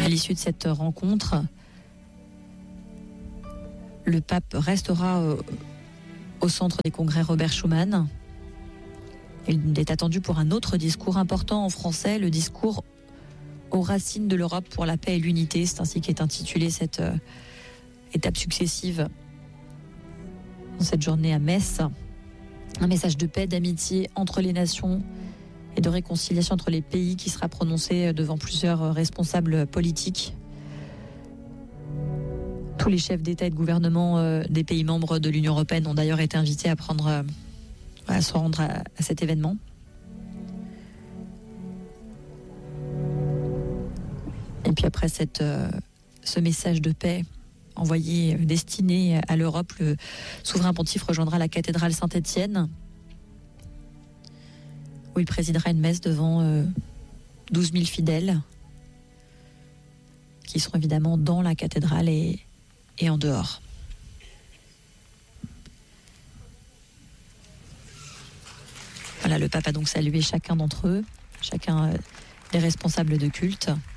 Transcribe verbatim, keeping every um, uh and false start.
À l'issue de cette rencontre, le pape restera au, au centre des congrès Robert Schuman. Il est attendu pour un autre discours important en français, le discours aux racines de l'Europe pour la paix et l'unité. C'est ainsi qu'est intitulée cette euh, étape successive dans cette journée à Metz. Un message de paix, d'amitié entre les nations et de réconciliation entre les pays qui sera prononcé devant plusieurs responsables politiques. Tous les chefs d'État et de gouvernement euh, des pays membres de l'Union européenne ont d'ailleurs été invités à prendre, euh, à se rendre à, à cet événement. Et puis après cette, euh, ce message de paix envoyé, euh, destiné à l'Europe, le souverain pontife rejoindra la cathédrale Saint-Étienne, où il présidera une messe devant euh, douze mille fidèles, qui seront évidemment dans la cathédrale et et en dehors. Voilà, le pape a donc salué chacun d'entre eux, chacun des responsables de culte.